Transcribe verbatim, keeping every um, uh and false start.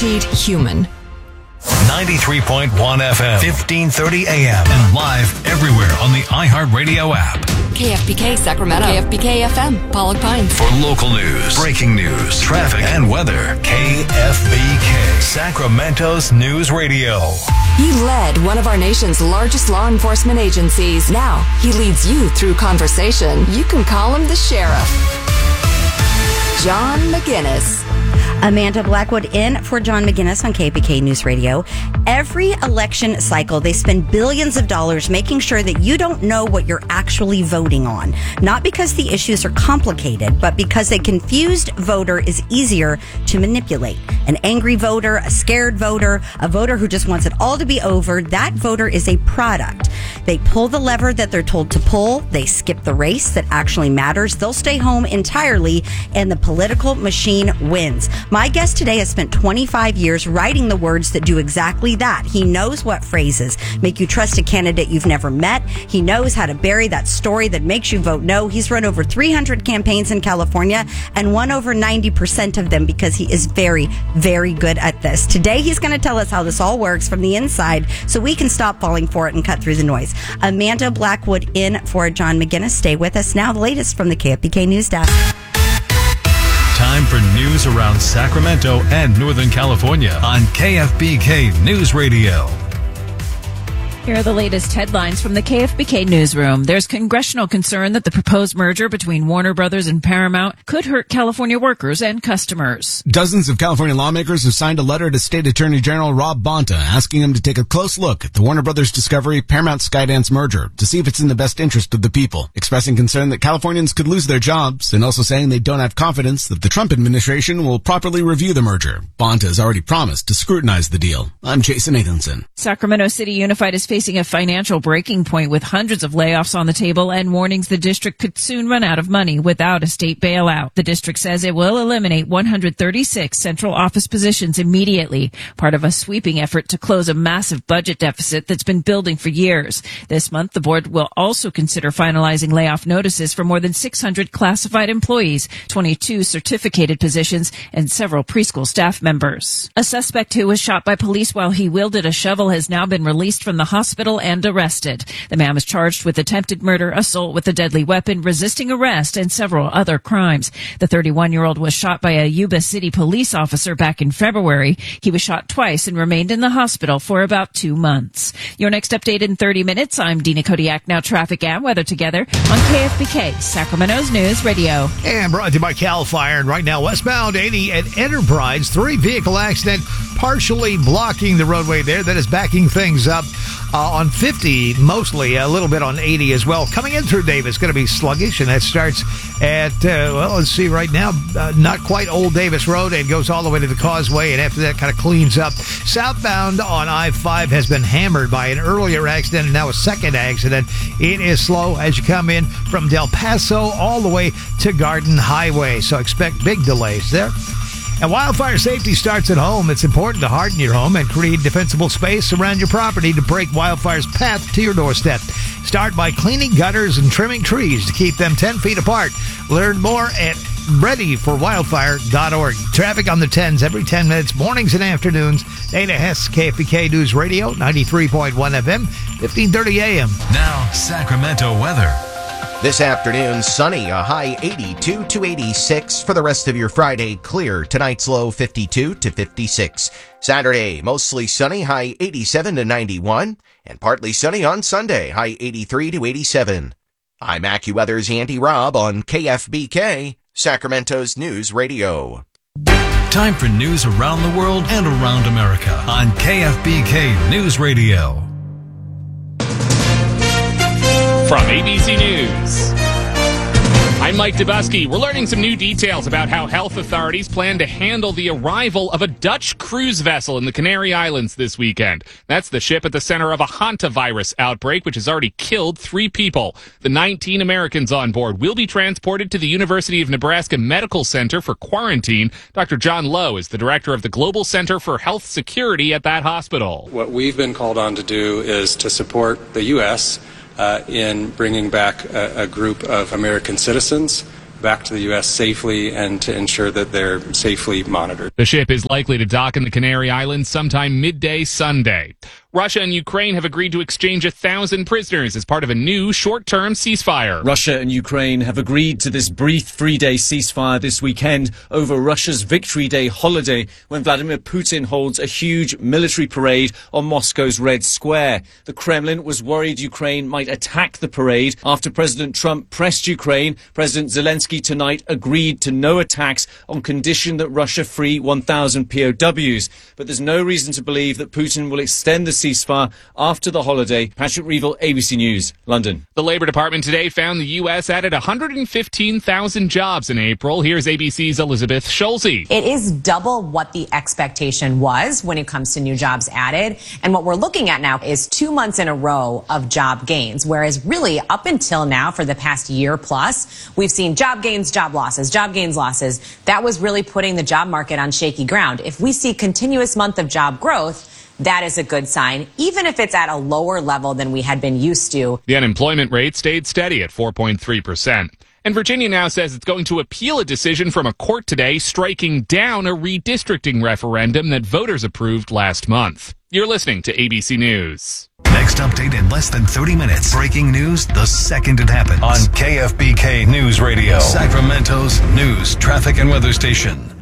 guaranteed human. ninety-three point one F M, fifteen thirty A M, and live everywhere on the iHeartRadio app. K F B K Sacramento. K F B K F M, Pollock Pines. For local news, breaking news, traffic, and weather, K F B K, Sacramento's News Radio. He led one of our nation's largest law enforcement agencies. Now, he leads you through conversation. You can call him the sheriff. John McGinnis. Amanda Blackwood in for John McGinnis on K F B K News Radio. Every election cycle, they spend billions of dollars making sure that you don't know what you're actually voting on. Not because the issues are complicated, but because a confused voter is easier to manipulate. An angry voter, a scared voter, a voter who just wants it all to be over, that voter is a product. They pull the lever that they're told to pull. They skip the race that actually matters. They'll stay home entirely, and the political machine wins. My guest today has spent twenty-five years writing the words that do exactly that. He knows what phrases make you trust a candidate you've never met. He knows how to bury that story that makes you vote no. He's run over three hundred campaigns in California and won over ninety percent of them because he is very, very good at this. Today, he's going to tell us how this all works from the inside so we can stop falling for it and cut through the noise. Amanda Blackwood in for John McGinnis. Stay with us now. The latest from the K F B K News Desk. Time for news around Sacramento and Northern California on K F B K News Radio. Here are the latest headlines from the K F B K newsroom. There's congressional concern that the proposed merger between Warner Brothers and Paramount could hurt California workers and customers. Dozens of California lawmakers have signed a letter to State Attorney General Rob Bonta asking him to take a close look at the Warner Brothers Discovery Paramount Skydance merger to see if it's in the best interest of the people, expressing concern that Californians could lose their jobs and also saying they don't have confidence that the Trump administration will properly review the merger. Bonta has already promised to scrutinize the deal. I'm Jason Nathanson. Sacramento City Unified is facing a financial breaking point with hundreds of layoffs on the table and warnings the district could soon run out of money without a state bailout. The district says it will eliminate one hundred thirty-six central office positions immediately, part of a sweeping effort to close a massive budget deficit that's been building for years. This month, the board will also consider finalizing layoff notices for more than six hundred classified employees, twenty-two certificated positions, and several preschool staff members. A suspect who was shot by police while he wielded a shovel has now been released from the hospital and arrested. The man was charged with attempted murder, assault with a deadly weapon, resisting arrest, and several other crimes. The thirty-one-year-old was shot by a Yuba City police officer back in February. He was shot twice and remained in the hospital for about two months. Your next update in thirty minutes. I'm Dina Kodiak. Now traffic and weather together on K F B K, Sacramento's News Radio. And brought to you by Cal Fire. And right now, westbound eighty at Enterprise, three-vehicle accident partially blocking the roadway there. That is backing things up. Uh, on fifty, mostly a little bit on eighty as well. Coming in through Davis, going to be sluggish, and that starts at, uh, well, let's see, right now, uh, not quite Old Davis Road, and goes all the way to the Causeway, and after that kind of cleans up. Southbound on I five has been hammered by an earlier accident and now a second accident. It is slow as you come in from Del Paso all the way to Garden Highway, so expect big delays there. And wildfire safety starts at home. It's important to harden your home and create defensible space around your property to break wildfire's path to your doorstep. Start by cleaning gutters and trimming trees to keep them ten feet apart. Learn more at ready for wildfire dot org. Traffic on the tens every ten minutes, mornings and afternoons. Dana Hess, K F B K News Radio, ninety-three point one F M, fifteen thirty A M. Now, Sacramento weather. This afternoon, sunny, a high eighty-two to eighty-six. For the rest of your Friday, clear. Tonight's low fifty-two to fifty-six. Saturday, mostly sunny, high eighty-seven to ninety-one. And partly sunny on Sunday, high eighty-three to eighty-seven. I'm AccuWeather's Andy Robb on K F B K, Sacramento's News Radio. Time for news around the world and around America on K F B K News Radio. From A B C News, I'm Mike Dubusky. We're learning some new details about how health authorities plan to handle the arrival of a Dutch cruise vessel in the Canary Islands this weekend. That's the ship at the center of a hantavirus outbreak, which has already killed three people. The nineteen Americans on board will be transported to the University of Nebraska Medical Center for quarantine. Doctor John Lowe is the director of the Global Center for Health Security at that hospital. What we've been called on to do is to support the U S Uh, in bringing back a, a group of American citizens back to the U S safely and to ensure that they're safely monitored. The ship is likely to dock in the Canary Islands sometime midday Sunday. Russia and Ukraine have agreed to exchange a thousand prisoners as part of a new short-term ceasefire. Russia and Ukraine have agreed to this brief three-day ceasefire this weekend over Russia's Victory Day holiday, when Vladimir Putin holds a huge military parade on Moscow's Red Square. The Kremlin was worried Ukraine might attack the parade after President Trump pressed Ukraine. President Zelensky tonight agreed to no attacks on condition that Russia free one thousand P O Ws. But there's no reason to believe that Putin will extend the ceasefire after the holiday. Patrick Reevell, A B C News, London. The Labor Department today found the U S added one hundred fifteen thousand jobs in April. Here's A B C's Elizabeth Schulze. It is double what the expectation was when it comes to new jobs added. And what we're looking at now is two months in a row of job gains, whereas really up until now for the past year plus, we've seen job gains, job losses, job gains, losses. That was really putting the job market on shaky ground. If we see continuous month of job growth, that is a good sign, even if it's at a lower level than we had been used to. The unemployment rate stayed steady at four point three percent. And Virginia now says it's going to appeal a decision from a court today striking down a redistricting referendum that voters approved last month. You're listening to A B C News. Next update in less than thirty minutes. Breaking news the second it happens on K F B K News Radio, Sacramento's news, traffic, and weather station.